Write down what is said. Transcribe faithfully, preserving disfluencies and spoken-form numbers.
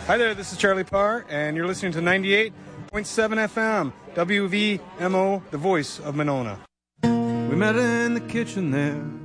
Hi there, this is Charlie Parr, and you're listening to ninety-eight point seven F M, W V M O, the voice of Monona. We met in the kitchen there,